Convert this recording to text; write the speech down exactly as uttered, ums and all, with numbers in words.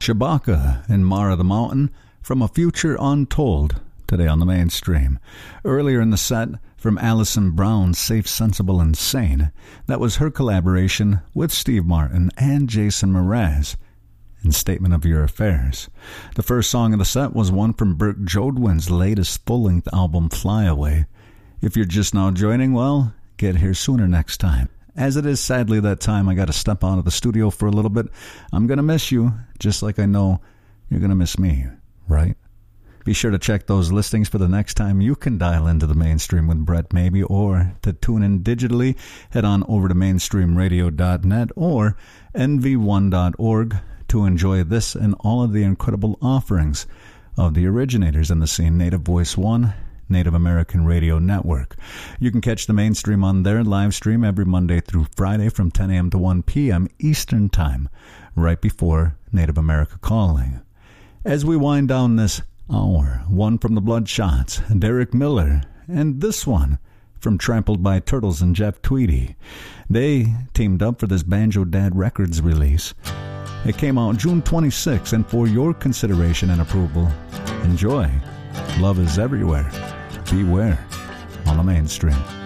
Shabaka and Mara the Mountain from A Future Untold, today on the Mainstream. Earlier in the set, from Alison Brown's Safe, Sensible, and Sane, that was her collaboration with Steve Martin and Jason Mraz in Statement of Your Affairs. The first song of the set was one from Burke Jodwin's latest full-length album, Fly Away. If you're just now joining, well, get here sooner next time. As it is sadly that time, I got to step out of the studio for a little bit. I'm going to miss you, just like I know you're going to miss me, right? Be sure to check those listings for the next time you can dial into the Mainstream with Brett maybe, or to tune in digitally, head on over to mainstream radio dot net or N V one dot org to enjoy this and all of the incredible offerings of the originators in the scene, Native Voice One, Native American Radio Network. You can catch the Mainstream on their live stream every Monday through Friday from ten a.m. to one p.m. Eastern Time, right before Native America Calling. As we wind down this hour, one from the Bloodshots, Derek Miller, and this one from Trampled by Turtles and Jeff Tweedy. They teamed up for this Banjo Dad Records release. It came out June twenty-sixth, and for your consideration and approval, enjoy. Love is everywhere. Beware on the Mainstream.